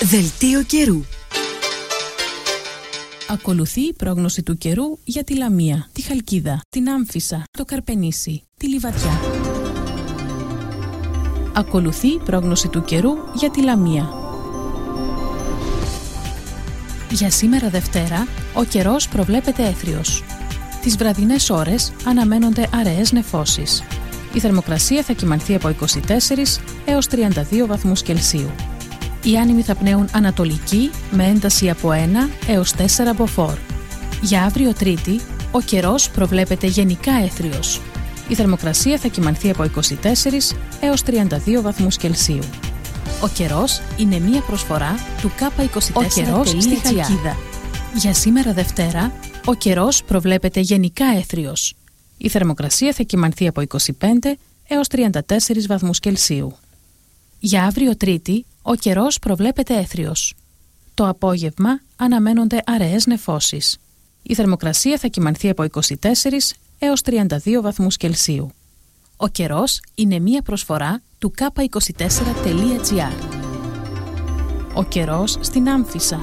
Δελτίο καιρού. Ακολουθεί η πρόγνωση του καιρού για τη Λαμία, τη Χαλκίδα, την Άμφισσα, το Καρπενήσι, τη Λιβαδιά. Ακολουθεί η πρόγνωση του καιρού για τη Λαμία. Για σήμερα Δευτέρα, ο καιρός προβλέπεται έθριος. Τις βραδινές ώρες αναμένονται αραιές νεφώσεις. Η θερμοκρασία θα κυμανθεί από 24 έως 32 βαθμούς Κελσίου. Οι άνεμοι θα πνέουν ανατολική με ένταση από 1 έως 4 μποφόρ. Για αύριο Τρίτη, ο καιρός προβλέπεται γενικά έθριος. Η θερμοκρασία θα κυμανθεί από 24 έως 32 βαθμούς Κελσίου. Ο καιρός είναι μία προσφορά του K24 στη Χαλκίδα. Για σήμερα Δευτέρα, ο καιρός προβλέπεται γενικά έθριος. Η θερμοκρασία θα κυμανθεί από 25 έως 34 βαθμούς Κελσίου. Για αύριο Τρίτη, ο καιρός προβλέπεται έθριος. Το απόγευμα αναμένονται αραιές νεφώσεις. Η θερμοκρασία θα κυμανθεί από 24 έως 32 βαθμούς Κελσίου. Ο καιρός είναι μία προσφορά του K24.gr. Ο καιρός στην Άμφισσα.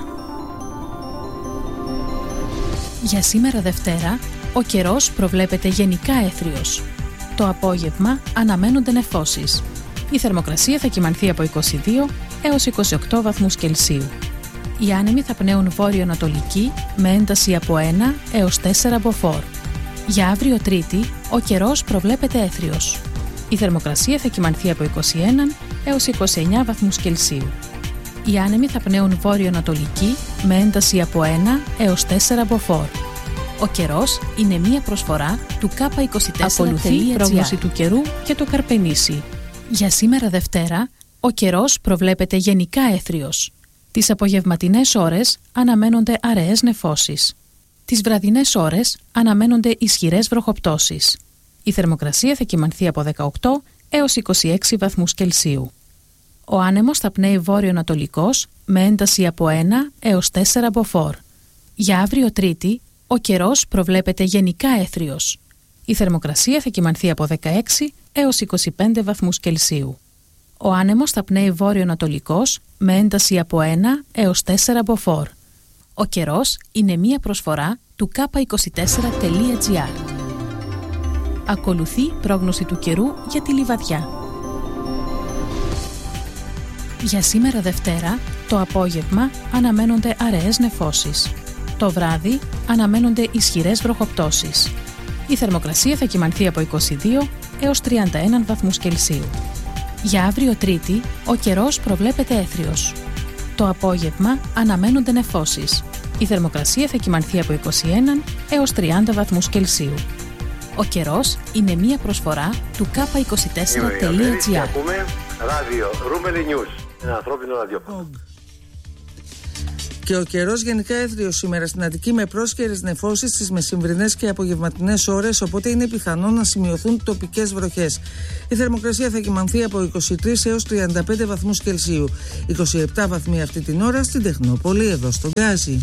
Για σήμερα Δευτέρα, ο καιρός προβλέπεται γενικά έθριος. Το απόγευμα αναμένονται νεφώσεις. Η θερμοκρασία θα κυμανθεί από 22 έως 28 βαθμούς Κελσίου. Οι άνεμοι θα πνέουν βόρειο-ανατολική με ένταση από 1 έως 4 μποφόρ. Για αύριο Τρίτη, ο καιρός προβλέπεται έθριος. Η θερμοκρασία θα κυμανθεί από 21 έως 29 βαθμούς Κελσίου. Οι άνεμοι θα πνέουν βόρειο-ανατολική με ένταση από 1 έως 4 μποφόρ. Ο καιρός είναι μία προσφορά του K24.gr. Ακολουθεί η πρόγνωση του καιρού για το Καρπενήσι. Για σήμερα Δευτέρα, ο καιρός προβλέπεται γενικά έθριος. Τις απογευματινές ώρες αναμένονται αραιές νεφώσεις. Τις βραδινές ώρες αναμένονται ισχυρές βροχοπτώσεις. Η θερμοκρασία θα κυμανθεί από 18 έως 26 βαθμούς Κελσίου. Ο άνεμος θα πνέει βόρειο-ανατολικός με ένταση από 1 έως 4 μποφόρ. Για αύριο Τρίτη, ο καιρός προβλέπεται γενικά έθριος. Η θερμοκρασία θα κυμανθεί από 16 έως 25 βαθμούς Κελσίου. Ο άνεμος θα πνέει βόρειο-ανατολικός με ένταση από 1 έως 4 μποφόρ. Ο καιρός είναι μία προσφορά του K24.gr. Ακολουθεί πρόγνωση του καιρού για τη Λιβαδιά. Για σήμερα Δευτέρα, το απόγευμα αναμένονται αραιές νεφώσεις. Το βράδυ αναμένονται ισχυρές βροχοπτώσεις. Η θερμοκρασία θα κυμανθεί από 22 έως 31 βαθμούς Κελσίου. Για αύριο Τρίτη, ο καιρός προβλέπεται έθριος. Το απόγευμα αναμένονται νεφώσεις. Η θερμοκρασία θα κυμανθεί από 21 έως 30 βαθμούς Κελσίου. Ο καιρός είναι μία προσφορά του K24.gr. Ακούμε ράδιο Ρούμελι News, ένα ανθρώπινο ραδιόφωνο. Και ο καιρός γενικά έθριος σήμερα στην Αττική με πρόσκαιρες νεφώσεις στις μεσημβρινές και απογευματινές ώρες, οπότε είναι πιθανό να σημειωθούν τοπικές βροχές. Η θερμοκρασία θα κυμανθεί από 23 έως 35 βαθμούς Κελσίου. 27 βαθμοί αυτή την ώρα στην Τεχνόπολη, εδώ στον Γκάζι.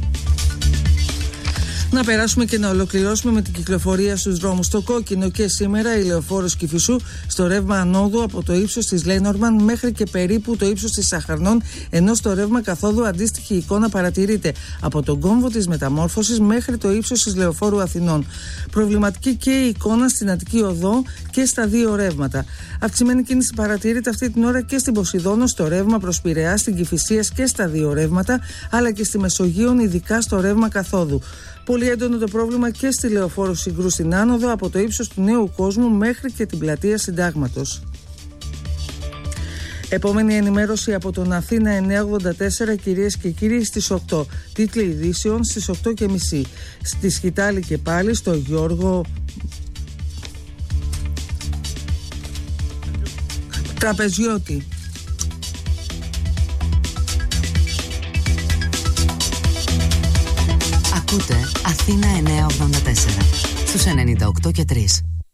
Να περάσουμε και να ολοκληρώσουμε με την κυκλοφορία στους δρόμους. Στο κόκκινο και σήμερα η λεωφόρος Κηφισού στο ρεύμα ανόδου από το ύψος της Λέινορμαν μέχρι και περίπου το ύψος της Σαχαρνών, ενώ στο ρεύμα καθόδου αντίστοιχη εικόνα παρατηρείται από τον κόμβο της Μεταμόρφωσης μέχρι το ύψος της Λεωφόρου Αθηνών. Προβληματική και η εικόνα στην Αττική Οδό και στα δύο ρεύματα. Αυξημένη κίνηση παρατηρείται αυτή την ώρα και στην Ποσειδόνο στο ρεύμα προς Πειραιά, στην Κηφισίας και στα δύο ρεύματα, αλλά και στη Μεσογείων, ειδικά στο ρεύμα καθόδου. Πολύ έντονο το πρόβλημα και στη Λεωφόρο Συγκρού στην άνοδο από το ύψος του Νέου Κόσμου μέχρι και την πλατεία Συντάγματος. Επόμενη ενημέρωση από τον Αθήνα 984, κυρίες και κύριοι, στις 8. Τίτλοι ειδήσεων στις 8:30. Στη Σκητάλη και πάλι στο Γιώργο Τραπεζιώτη. Ακούτε Αθήνα 984 στους 98 και 3.